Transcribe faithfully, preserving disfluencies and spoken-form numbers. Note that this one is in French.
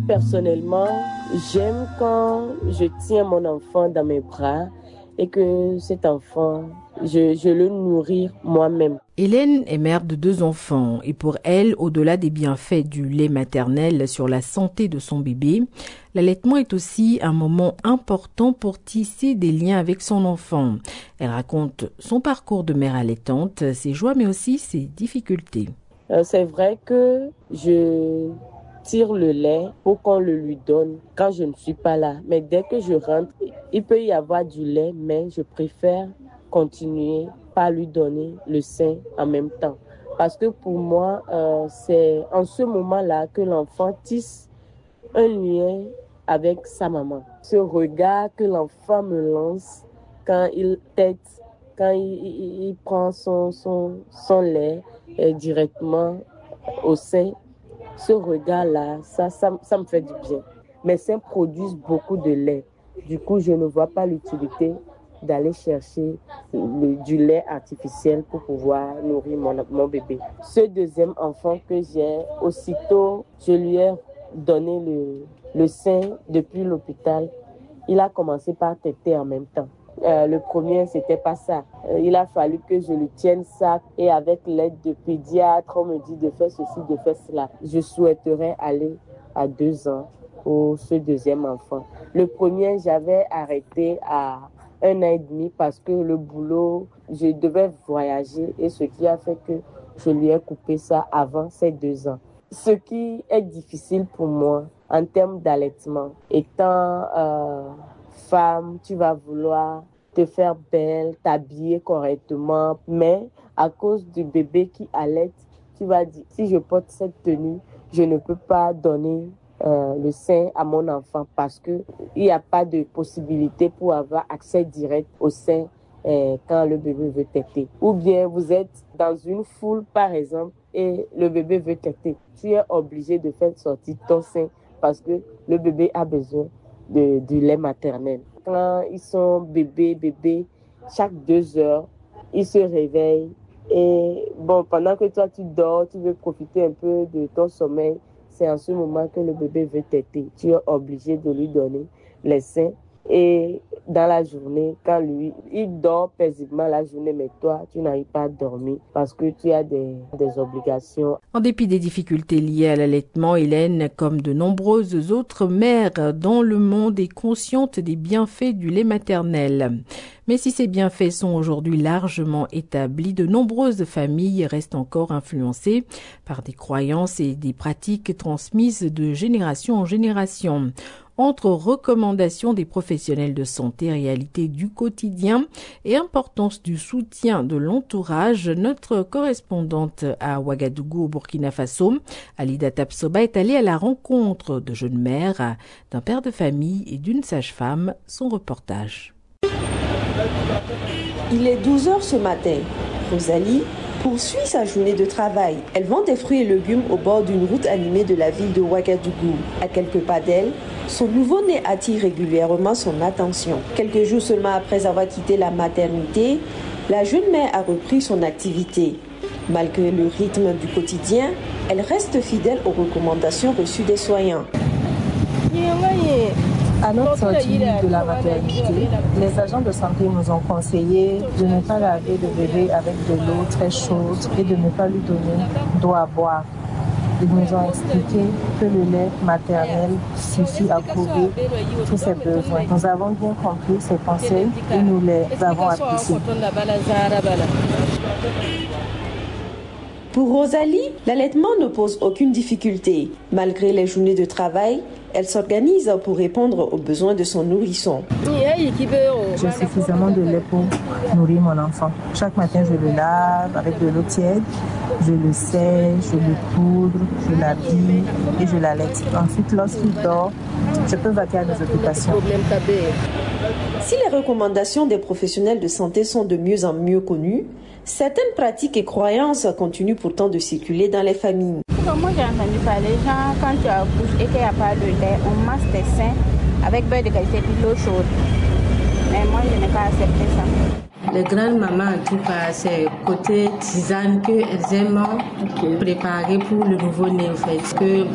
personnellement, j'aime quand je tiens mon enfant dans mes bras et que cet enfant, je, je le nourris moi-même. Hélène est mère de deux enfants et pour elle, au-delà des bienfaits du lait maternel sur la santé de son bébé, l'allaitement est aussi un moment important pour tisser des liens avec son enfant. Elle raconte son parcours de mère allaitante, ses joies mais aussi ses difficultés. Euh, c'est vrai que je tire le lait pour qu'on le lui donne quand je ne suis pas là. Mais dès que je rentre, il peut y avoir du lait, mais je préfère continuer par lui donner le sein en même temps. Parce que pour moi, euh, c'est en ce moment-là que l'enfant tisse un lien avec sa maman. Ce regard que l'enfant me lance quand il tète, quand il, il, il prend son, son, son lait euh, directement au sein, ce regard-là, ça, ça, ça me fait du bien. Mes seins produisent beaucoup de lait. Du coup, je ne vois pas l'utilité d'aller chercher le, du lait artificiel pour pouvoir nourrir mon, mon bébé. Ce deuxième enfant que j'ai, aussitôt, je lui ai donné le, le sein depuis l'hôpital. Il a commencé par téter en même temps. Euh, le premier, c'était pas ça. Euh, il a fallu que je lui tienne ça et avec l'aide de pédiatre, on me dit de faire ceci, de faire cela. Je souhaiterais aller à deux ans pour ce deuxième enfant. Le premier, j'avais arrêté à un an et demi parce que le boulot, je devais voyager et ce qui a fait que je lui ai coupé ça avant ces deux ans. Ce qui est difficile pour moi en termes d'allaitement, étant euh, femme, tu vas vouloir te faire belle, t'habiller correctement, mais à cause du bébé qui allaite, tu vas dire, si je porte cette tenue, je ne peux pas donner euh, le sein à mon enfant parce que il n'y a pas de possibilité pour avoir accès direct au sein euh, quand le bébé veut téter. Ou bien vous êtes dans une foule, par exemple, et le bébé veut téter. Tu es obligé de faire sortir ton sein parce que le bébé a besoin de, du lait maternel. Quand ils sont bébés, bébés, chaque deux heures, ils se réveillent. Et bon, pendant que toi tu dors, tu veux profiter un peu de ton sommeil, c'est en ce moment que le bébé veut téter. Tu es obligé de lui donner les seins. Et dans la journée, quand lui, il dort paisiblement la journée, mais toi, tu n'arrives pas à dormir parce que tu as des, des obligations. En dépit des difficultés liées à l'allaitement, Hélène, comme de nombreuses autres mères dans le monde, est consciente des bienfaits du lait maternel. Mais si ces bienfaits sont aujourd'hui largement établis, de nombreuses familles restent encore influencées par des croyances et des pratiques transmises de génération en génération. Entre recommandations des professionnels de santé, réalité du quotidien et importance du soutien de l'entourage, notre correspondante à Ouagadougou au Burkina Faso, Alida Tapsoba, est allée à la rencontre de jeunes mères, d'un père de famille et d'une sage-femme. Son reportage. Il est douze heures ce matin. Rosalie poursuit sa journée de travail. Elle vend des fruits et légumes au bord d'une route animée de la ville de Ouagadougou. À quelques pas d'elle, son nouveau-né attire régulièrement son attention. Quelques jours seulement après avoir quitté la maternité, la jeune mère a repris son activité. Malgré le rythme du quotidien, elle reste fidèle aux recommandations reçues des soignants. À notre sortie de la maternité, les agents de santé nous ont conseillé de ne pas laver le bébé avec de l'eau très chaude et de ne pas lui donner d'eau à boire. Ils nous ont expliqué que le lait maternel suffit à couvrir tous ses besoins. Nous avons bien compris ces conseils et nous les avons appliqués. Pour Rosalie, l'allaitement ne pose aucune difficulté. Malgré les journées de travail, elle s'organise pour répondre aux besoins de son nourrisson. J'ai suffisamment de lait pour nourrir mon enfant. Chaque matin, je le lave avec de l'eau tiède, je le sèche, je le poudre, je l'habille et je l'allaite. Ensuite, lorsqu'il dort, je peux vaquer à mes occupations. Si les recommandations des professionnels de santé sont de mieux en mieux connues, certaines pratiques et croyances continuent pourtant de circuler dans les familles. Moi j'ai entendu parler, genre quand tu accouches et qu'il n'y a pas de lait, on masse tes seins avec beurre de qualité et de l'eau chaude. Mais moi je n'ai pas accepté ça. Les grandes mamans, en tout cas, c'est côté tisane qu'elles aiment préparer pour le nouveau-né. En fait. Que,